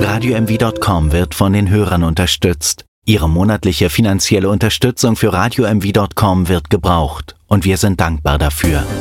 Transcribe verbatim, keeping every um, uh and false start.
radio m v punkt com wird von den Hörern unterstützt. Ihre monatliche finanzielle Unterstützung für radio m v punkt com wird gebraucht und wir sind dankbar dafür.